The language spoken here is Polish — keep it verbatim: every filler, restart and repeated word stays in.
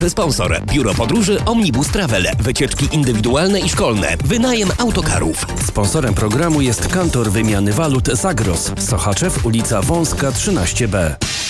Sponsor. Biuro Podróży Omnibus Travel. Wycieczki indywidualne i szkolne. Wynajem autokarów. Sponsorem programu jest Kantor Wymiany Walut Zagros. Sochaczew, ulica Wąska trzynaście B.